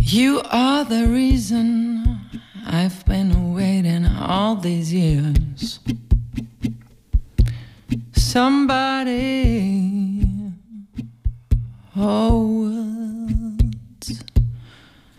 You are the reason I've been waiting all these years. Somebody, oh,